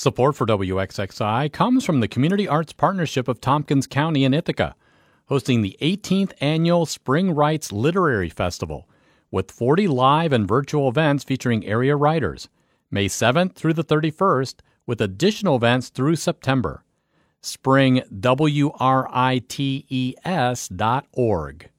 Support for WXXI comes from the Community Arts Partnership of Tompkins County in Ithaca, hosting the 18th Annual Spring Writes Literary Festival, with 40 live and virtual events featuring area writers, May 7th through the 31st, with additional events through September. SpringWrites.org.